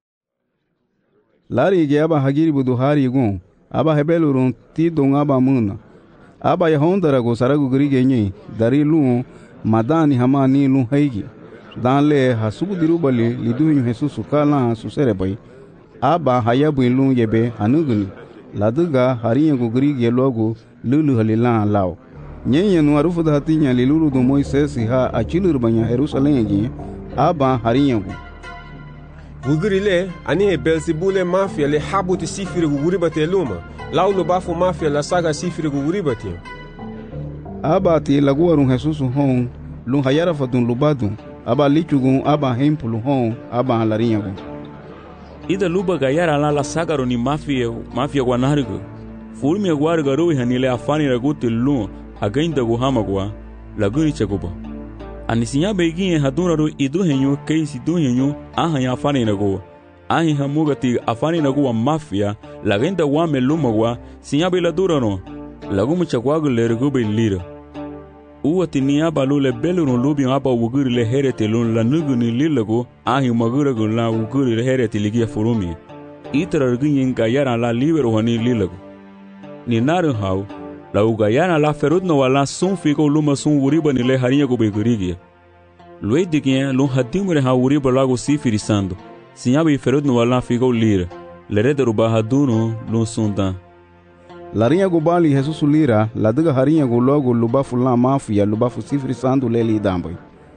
Lari ge aba hagiri buduhari gun aba hebelurun ti don aba muna. Aba yahondara go saragu grige nyi dari lun madani hamani lun haigi. Dan le hasubu diru bali liduhinyu Jesusu kala susere bai. Aba hayabu lun yebe hanuguni. Laduga hariyangu grige logo lulu halilan lao. Nyenye nu arufu da hatinya lilulu do Moisesi ha achilur banya Jerusalem aba hariyangu. Wuguri le ani he Belzebule mafia le habuti sifiri guguri bate luma. Laulo bafu mafia la saga sifiri guguri bate. Aba ti laguarun Jesusu hon lun hayara fatun lubadun. Aba lichugun aba hempulu hon aba hariyangu. Ida luba gayara la la saga roni mafia mafia guanarigo. Fulmi aguarga rui hanile afani raguti lun hagainda guhamagwa laguni chaguba. Anisinya beginye hadunraru iduhenyu keisi duhenyu ahanya afani nago. Ahi hamugati afani nago wa mafia lagainda wame lumagwa sinya be ladurano. Lagumu chakwagu lergube lira. Uwati ni aba lule belurun lubi aba wuguri le herete lun la nuguni lilago ahi maguragu la wuguri le herete ligia furumi. Itra rgunyin gayara la liberu hani lilago. Ni naru hau La ugayana la ferud no wala sun fico luma sun uriba ni le harinha go begurigia. Luei digien lun hadimure ha uriba lago si firisando. Sinhaba e ferud no wala fico lira. Lerede ruba haduno lun sundan. Larinha go bali Jesus lira, la diga harinha go logo lubafu la mafia lubafu si firisando leli damboy.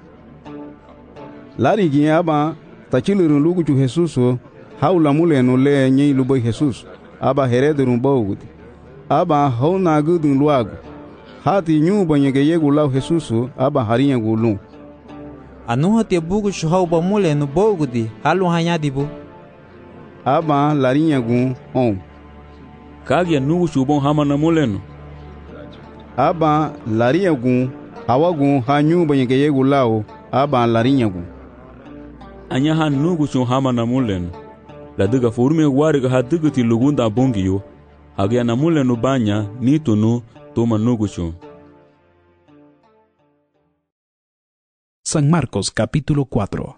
Lari gien aba tachilirun lugu chu Jesus haula mule no le nyi luboy Jesus. Aba herede rumba ugudi. Aba hauna gudun luago. Hati nyuba nyege yegu lau Jesusu aba harinha gulun. Anu hati bugu shuhau ba mule no bogudi halu hanyadibu. Aba larinha gun on. Kagi anu shubon hama na mule no. Aba larinha gun hawa gun ha nyuba nyege yegu lau aba larinha gun. Anya ha nugu shun hama na mule no. La diga forme wariga ha digiti lugunda bongiyo. Hagia na mule no banya nito no toma nugucho. San Marcos capítulo cuatro.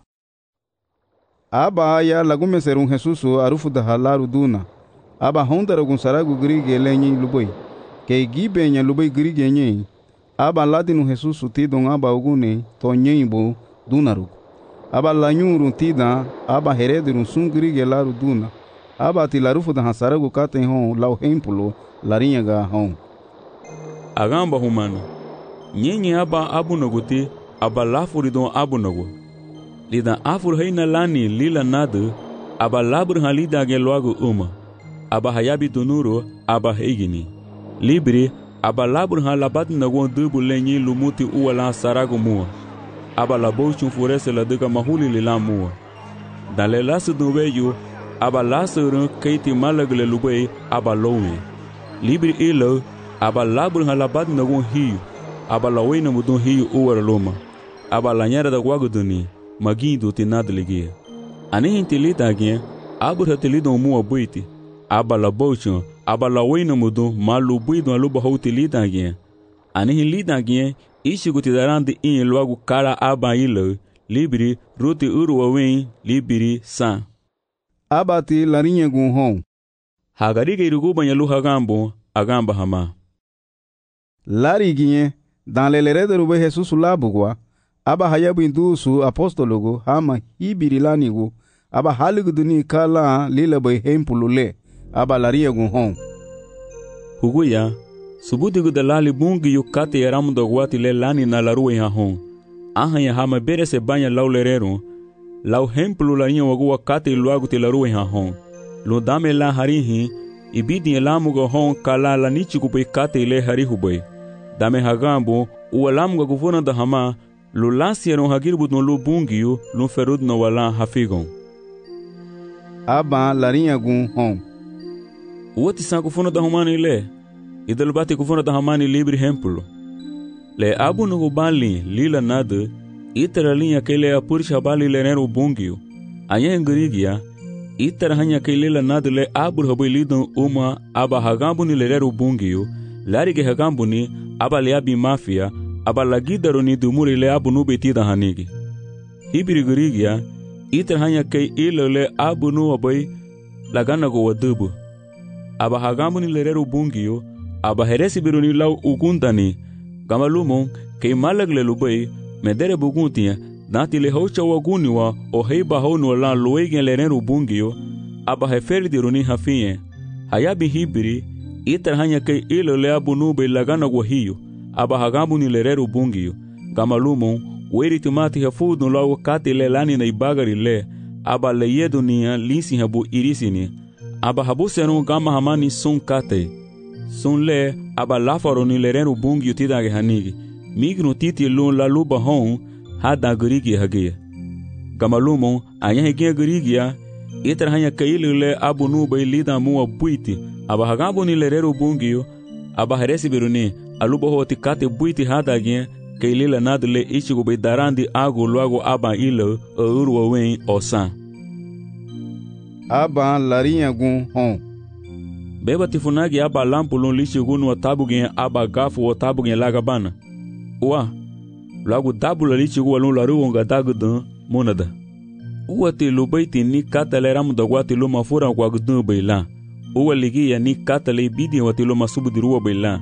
Aba aya lagume serun Jesusu arufu da halaru duna. Aba honda ragun saragu grige lenyi luboy. Ke gibe nya luboy grige nye. Aba ladinu Jesusu tidon aba ugune to nyimbo dunaru. Aba lanyuru tida aba heredirun sun grige laru duna. Aba ti larufu da hasaragu katen hon lau hempulo larinha ga hon. Agamba humano. Nyenye aba abu noguti aba lafuri don abu nogu. Lidan afur heina lani lila nadu aba labur halida ge logo uma. Aba hayabi donuro aba heigini. Libri aba labur halabat nagon dubu lenyi lumuti uwala saragu mua. Aba labo chunfurese la duka mahuli lila mua. Dale lasu duweyu aba lasuru keiti malagle lubei aba lowe. Libri ilo aba labur halabat nagon hiu. Aba lawena mudun hiu uwara loma. Aba lanyara da guaguduni magindo tinadligia. Anihin tilita gen abur hatilidon mua buiti. Aba labochon aba lawena mudun malu buidon aluba houtilita gen. Anihin lita gen ishigutidarandi in logo kara aba ilo. Libri ruti uruwawen libri san. Abati larinha gun hon. Hagariga iruguba nyalu hagambo agamba hama. Lariguinhe dan lelerede rube Jesus labugwa. Aba hayabu indusu apostologo hama hibirilanigo. Aba haliguduni kala lila bay hempulule. Aba larinha gun hon. Huguya subudigu da lali bungi yukate yaramu dogwati le lani na laruwe ha hon. Ahanya hama bere se banya lau lerero. Lau hempulu larinha wagu kate luagu te laruwe ha hon. Lo dame la harihi ibidi elamuga hon kala la nichiku pe kate le harihubay. Dame hagambo ualamuga guvona da hama lo lasieron hagirbu no lo bungiyo lo ferud no wala hafigon. Aba larinha gun hon. Uoti san kufona da humani le. Idalbati kufona da hamani libri hempulu. Le abu no bali lila nada itara linha kele apurisha bali lenero bungiyo. Anya ngrigia itara hanya kele la nada le abur habai lidon uma aba hagambu ni lenero bungiyo. Larige hagambu ni aba le abi mafia aba lagidaro ni dumuri le abu no betida hanigi. Hibiri grigia itara hanya kei ilo le abu no abai lagana go wadubu. Aba hagambu ni lenero bungiyo aba heresi biruni lau ugundani. Gamalumon kei malagle lubai medere buguntia dati le hocha waguniwa o heiba honu la loegen lenero bungiyo aba heferi diruni hafinye hayabi hibiri itar hanya kei ilo le abu nube lagana wahiyo aba hagambu ni lerero bungiyo gamalumon weri tumati hafudu lago kati le lani na ibagari le aba le yedu niya lisi habu irisini aba habu senu gama hamani sun kate sun le aba lafaro ni lerero bungiyo tidage hanigi migno titi lun la luba hon hada grigi hagia gamalumon anya hegia grigia itra hanya kaile le abu nuba lida mua buiti aba hagambo ni lerero bungiyo aba heresi biruni aluba hoti kate buiti hada gia kaile la nadle ichigo be darandi ago luago aba ilo urwa wen osan. Aba larinha gun hon. Beba tifunagi aba lampu lun lichigunu wa tabu gen aba gafu wa tabu gen lagabana. Uwa, lagu dabula lichigu walun laru onga dagudan monada. Uwa te lubaiti ni katale ramu dagwati luma fura kwa gudun baila. Uwa ligia ni katale bidi wa te luma subudiruwa baila.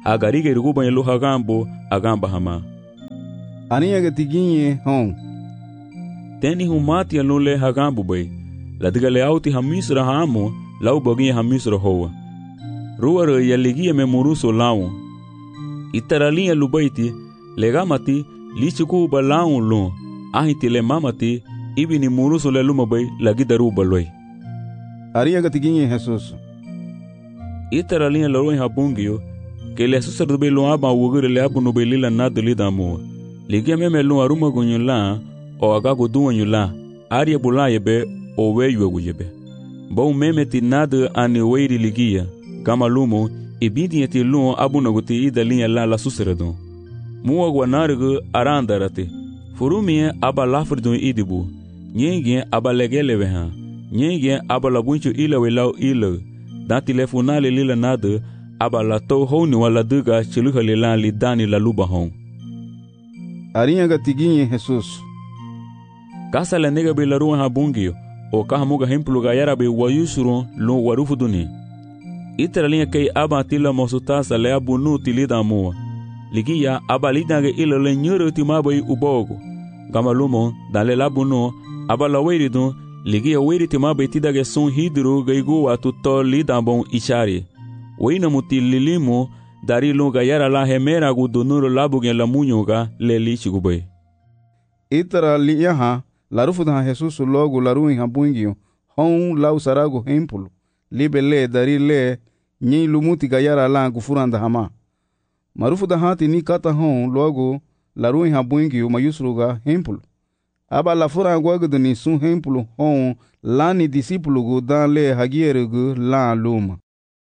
agarige ruguba lu hagambo agamba hama aniya gatiginye hon teni humati alule hagambo bay ladigale auti hamisra hamo lau boginye hamisra hoa ruwa yaligia me muruso lawo itaralinha lubaiti legamati lichuku balaun lu ahiti le mamati ibini muruso le lumabay lagidaru baloi aria gatiginye Jesus itaralinha loroi habungio que le Jesus rube lu aba wugure le abu no belila nadli damu ligia meme lu aruma gunyula o agago dunyula aria bulayebe o weyu guyebe bo meme ti nad ani weiri ligia kama lumo ibidi eti lu abu naguti idalinha la la suseredo muwa gwanargu arandarate furumie aba lafridun idibu nyenge aba legelewe ha nyenge aba labunchu ilawe lau ila dan telefonale lila nada aba la to honi wala duga chiluhale la lidani la luba hon arinha gatiginye Jesus kasa la nega be la ruwa habungio o kahamuga hemplu gayara be wayusuru lu warufuduni itaralinha kei aba tila mosutasa le abu nu tilida mua ligia aba lidange ila le nyoro timabai ubogo gama lumo dale labu no aba la weiridu ligia weiri timabai tidage sun hidru gaigu watu to lidambon ishari weina muti lilimu dari lunga yara la hemera gudunuro labu gen la munyuga le lichigubai itara liyaha larufuda Jesus logo laruin habungio hon lau sarago hempulu libele dari le nyi lumuti gayara la gufuranda hama marufu da hati ni kata hon logo laruin habungio mayusruga hempulu aba la fura gwagdu ni sun hempulu hon lani disipulu gu dan le hagierugu la luma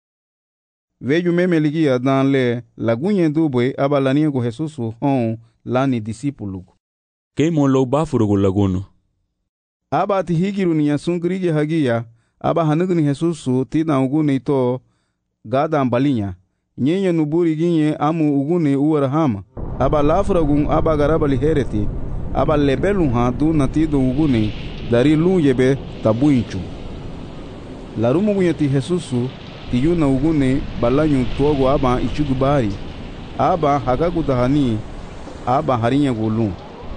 veju meme ligia dan le lagunye dubwe aba laniego Jesusu hon lani disipulu keimo lo bafurugu laguno aba ti higiru ni yasungrige hagia aba hanugni Jesusu tina ugune to gada ambalinya nyenye nuburi ginye amu ugune uwarahama aba lafragun aba garabali hereti aba lebelun ha du natido ugune dari luyebe tabuinchu larumu gunyati Jesusu tiyuna ugune balanyu togo aba ichugubari aba hagagudahani aba harinya gulun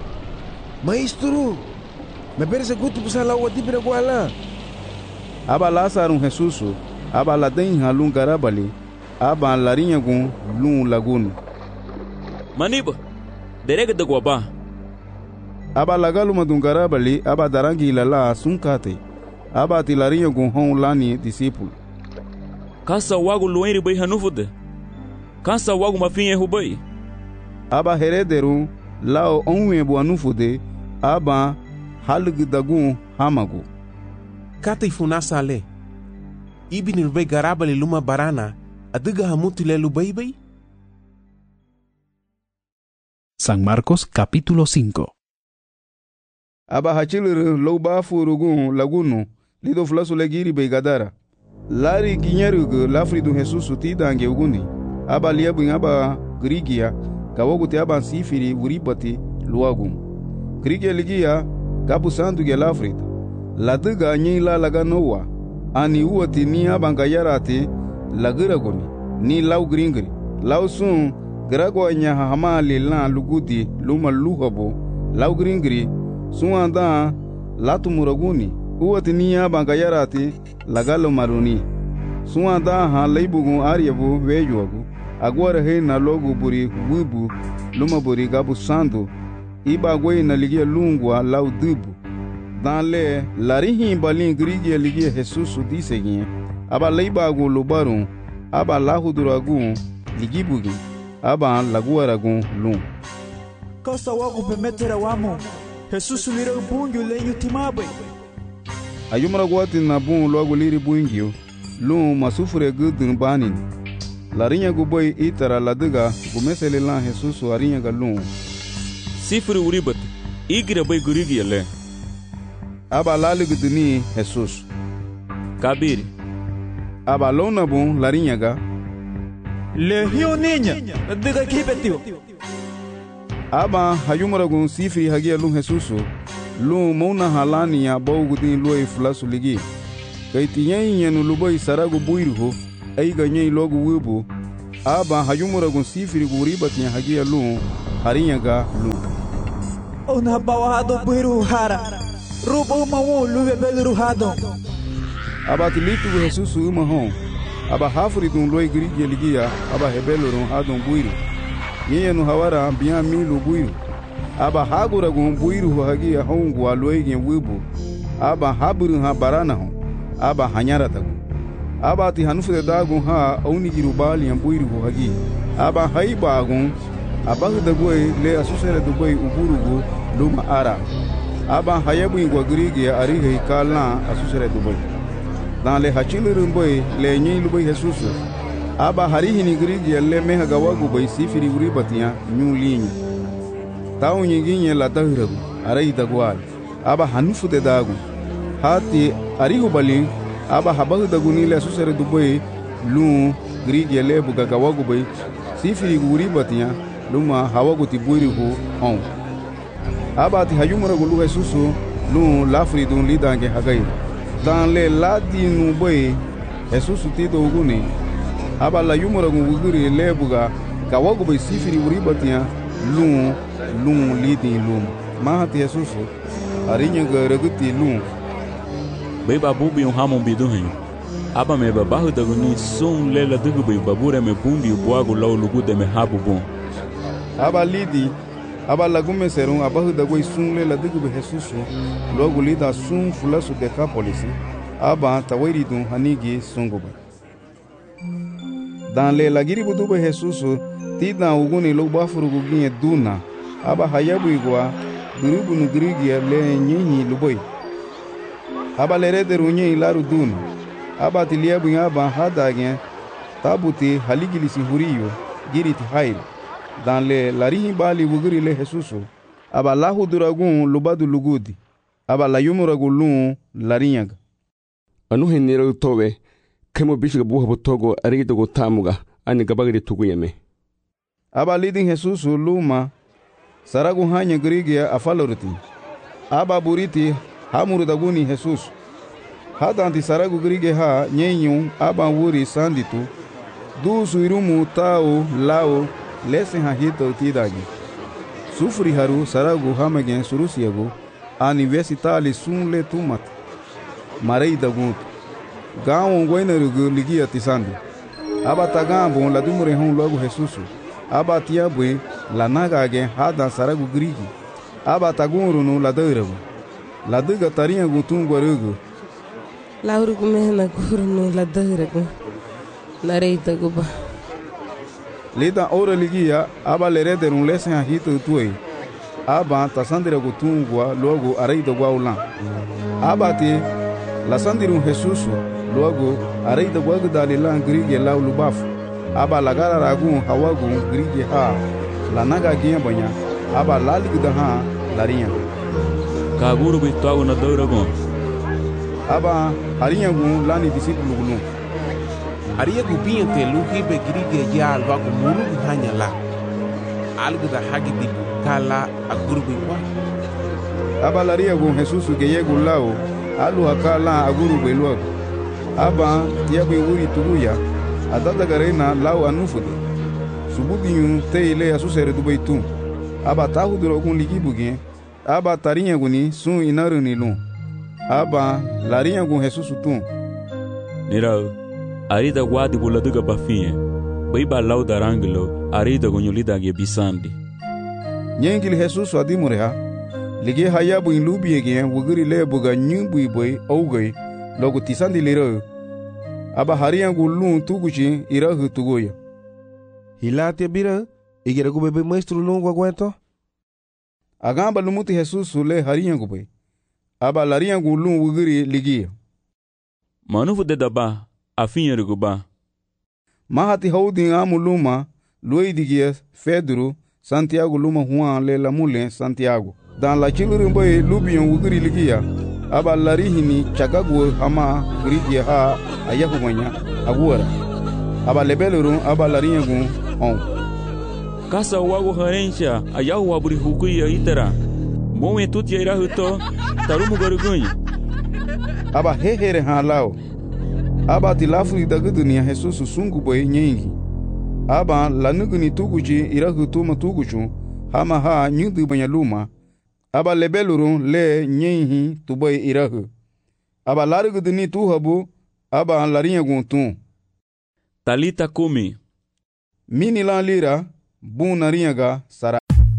Maestro, me parece que tu pusa la wati pira gwala aba Lazarun Jesusu aba la den halun garabali aba larinha gun lun lagun maniba derega de guaba aba lagalu madun garabali aba darangi lala sunkate aba tilarinha gun hon lani discípulo kasa wagu luenri bai hanufude kasa wagu mafinhe rubai aba herederu lao onwe bu anufude aba halug dagun hamagu kata ifunasa ale ibini rubai garabali luma barana adiga hamutu le lubai bai. San Marcos capítulo cinco. Aba hachilur lo bafu rugun lagunu lido flasu legiri be gadara lari ginyarugu lafridu Jesusu tidange uguni aba liabu aba grigia kawogu te aba sifiri uribati luagum grigia ligia kabu sandu ge lafrid ladiga nyila laga nowa ani uati ni aba ngayarati lagiragoni ni lau gringri lau sun grago nya hamali la lugudi luma luhabo lau gringri suanda latu muraguni uati ni aba ngayarati lagalo maruni suanda ha leibugu aryabu vejuagu agora he na logo buri wibu luma buri gabu sandu iba gwe na ligia lungwa lau dubu dan le larihi balin grigia ligia Jesusu disegin aba leiba gu lubarun aba lahuduragu ligibugi aba laguaragu lum kasa wagu pemetera wamo Jesusu lira bungu lenyu timabe ayumra gwati na bun logo liri bungio lum masufure gudun banin larinha guboi itara ladiga gumesele la Jesusu arinha galum sifuri uribat igira bai gurigi le aba laliguduni Jesus kabiri aba lona bun larinha ga le hiyo niña ladiga kibetio aba hayumra gun sifiri hagia lum Jesusu lum mona halani ya bogudin loi flasu ligi kaitinya nyenu luboi saragu buirho ai ganhei logo wibu aba hayumuragun sifiri guribatiya hagiya lu harinyaga lu ona bawado biru hara rubo mawu luwe belru hado aba tilitu Jesus uma hon aba hafuri dun loi grige ligia aba hebelorun hadon buiru yenu hawara biya milu buiru aba hagura gun buiru hagiya hongu aloi gen wibu aba haburu ha barana hon aba hanyara tagu aba ti hanufude dagun ha auni girubali yan buiru hagi aba haiba gun aba hudagoi le asusere dubai uburugu luma ara aba hayabu ingwa grige arihe kala asusere dubai dans le hachilurun boy le nyi lubai Jesus aba harihi ni grige le meha gawagu boy sifiri uri batiya nyu linyi tawu nyinginye la dahiragu arai dagwal aba hanufude dagun hati arihu bali aba habahu daguni le asusere dubai lu grige le buga gawagu boy sifiri uri batiya luma hawagu tiburi hu on aba ti hayumura gulu Jesus lu lafri dun lidange hagai dans le ladinu boy Jesus tido uguni aba la yumura guguri lebuga kawagu boy sifiri uri batiya lu lu lidin lu mahati Jesus arinya garaguti lu bay babu bi un hamon bidu hin aba me babahu daguni sun lela dugu bay babure me bumbi boago law lugu de me habu bon aba lidi aba lagume serun abahu dagoi sun lela dugu be Jesus logo lida sun fulasu de kapolisi aba tawairi dun hanigi sungoba dans le lagiri budu be Jesus tida uguni lo bafuru guginye duna aba hayabu igwa gurubu nu grigi le nyinyi luboi aba lerede runye laru duna aba tiliabu aba hadage tabuti haligilisi huriyo giriti hail dans le larihi bali wuguri le Jesus aba lahu duragun lubadu lugudi aba la yumuragu lu larinyaga anu henira towe kemo bishiga buha botogo arigida go tamuga ani gabagiri tuguyeme aba lidin Jesus luma saragu hanya grigia afalorti aba buriti hamuru daguni Jesus hadanti saragu grige ha nyenyu aba wuri sanditu du suirumu tao lao lesen ha hito tidagi sufri haru saragu hamagen surusiagu universitali sunle tumat marei dagut gawo goinarugu ligia tisandi aba tagambo la dumure hon logo Jesus aba tiabwe la nagage hada saragu grigi aba tagurunu la dairagu la duga tarinha gutungu arugu la urugu mehna gurunu la dairagu la reita guba lida ora ligia aba lerede un lesen ha hito tuei aba tasandira gutungwa logo areida gwaulan aba ti la sandiru Jesus logo areida gwagu dalilan grige laulu baf aba lagara ragu hawagu grige ha la naga giya banya aba laligu da ha lariya kaguru bitwagu na doiragon aba hariya gu lani disipulu gulu ariya gu biya te luhi be grige ya alwagu muru hanya la algu da hagi dibu kala agurbi wa aba lariya gu Jesus geye gu lao alu hakala agurbi luagu aba tiabu wuri tuguya adada garena lao anufude subuginyu te ile asusere dubai tu aba tahu durogun ligibuge aba tarinha guni sun inaruni lu aba lariya gu Jesus tu nirao arida guadi buladuga bafinye baiba lau daranglo arida gunyulida ge bisandi nyengil Jesus adimureha lige hayabu in lubiege wuguri lebuga nyumbu boy ougay logo tisandi lero aba hariangu lu tuguchi irahu tugoya hilate bira igeragu bebe maestro longo aguento agamba lumuti Jesus le hariangu boy aba lariangu lu wuguri ligia manufu de daba afinye ruguba mahati haudi amuluma luidigia Pedro Santiago luma Juan le lamule Santiago dans la chiluru boy lubion wuguri ligia aba larihini chagagu hama grigia ha ayahu manya agura aba lebeluru aba lariyagu on kasa wagu harencha ayahu waburi hukuya itara mowe tutia irahuto tarumu garugunyi aba hehere ha lao aba tilafu idagu dunia Jesus sungu boy nyingi aba la nugni tuguji irahu tuma tuguchu hama ha nyudu banya luma aba lebeluru le nyehi tubai irahu aba larugudni tuhabu aba larinya guntu Talita kumi. Mini la lira bunariaga sara.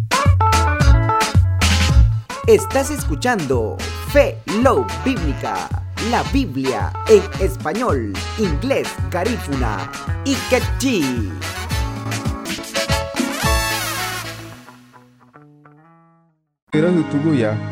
Estás escuchando Fe Love Bíblica, la Biblia en español, inglés, garífuna y quechí. Irahu tuguya